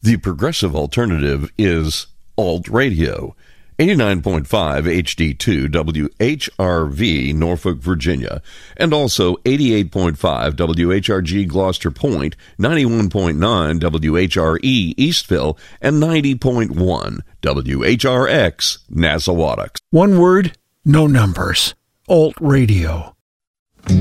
The progressive alternative is Alt Radio. 89.5 HD2 WHRV, Norfolk, Virginia, and also 88.5 WHRG Gloucester Point, 91.9 WHRE Eastville, and 90.1 WHRX Nassauattucks. One word, no numbers. Alt Radio.